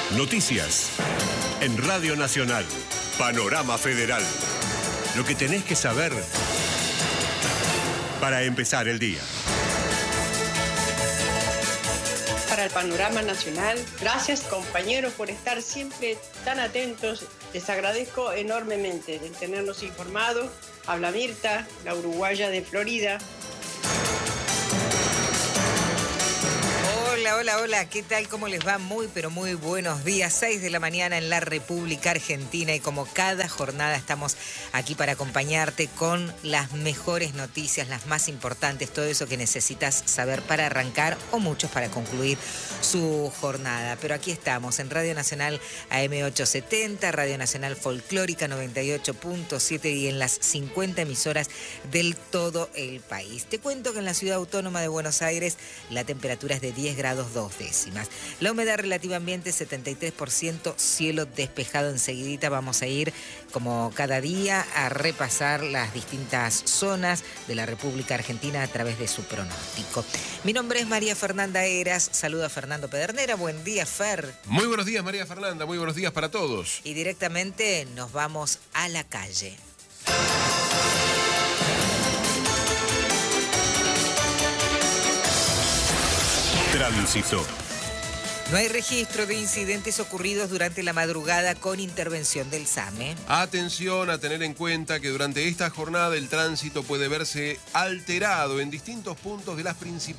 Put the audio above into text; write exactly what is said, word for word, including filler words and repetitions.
Noticias en Radio Nacional. Panorama Federal. Lo que tenés que saber para empezar el día. Para el Panorama Nacional, gracias compañeros por estar siempre tan atentos. Les agradezco enormemente de tenernos informados. Habla Mirta, la uruguaya de Florida. Hola, hola, hola, ¿qué tal? ¿Cómo les va? Muy, pero muy buenos días. seis de la mañana en la República Argentina y como cada jornada estamos aquí para acompañarte con las mejores noticias, las más importantes, todo eso que necesitas saber para arrancar o muchos para concluir su jornada. Pero aquí estamos en Radio Nacional A M ochocientos setenta, Radio Nacional Folclórica noventa y ocho punto siete y en las cincuenta emisoras del todo el país. Te cuento que en la Ciudad Autónoma de Buenos Aires la temperatura es de diez grados dos décimas. La humedad relativa ambiente setenta y tres por ciento, cielo despejado enseguidita. Vamos a ir, como cada día, a repasar las distintas zonas de la República Argentina a través de su pronóstico. Mi nombre es María Fernanda Heras, saludo a Fernando Pedernera. Buen día, Fer. Muy buenos días, María Fernanda, muy buenos días para todos. Y directamente nos vamos a la calle. Tránsito. No hay registro de incidentes ocurridos durante la madrugada con intervención del SAME. Atención a tener en cuenta que durante esta jornada el tránsito puede verse alterado en distintos puntos de las principales